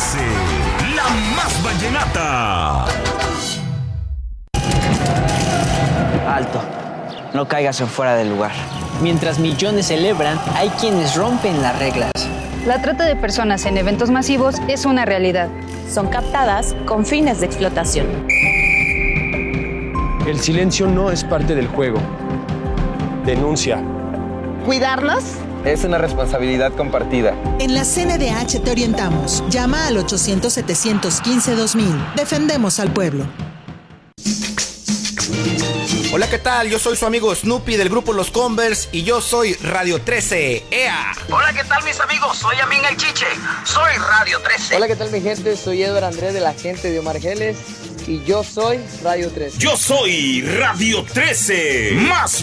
13, la más vallenata. Alto, no caigas en fuera del lugar. Mientras millones celebran, hay quienes rompen las reglas. La trata de personas en eventos masivos es una realidad. Son captadas con fines de explotación. El silencio no es parte del juego. Denuncia. ¿Cuidarlos? Es una responsabilidad compartida. En la CNDH te orientamos. Llama al 800-715-2000. Defendemos al pueblo. Hola, ¿qué tal? Yo soy su amigo Snoopy del grupo Los Converse y yo soy Radio 13. ¡Ea! Hola, ¿qué tal, mis amigos? Soy Amin el Chiche. Soy Radio 13. Hola, ¿qué tal, mi gente? Soy Edward Andrés de la gente de Omar Geles y yo soy Radio 13. Yo soy Radio 13, más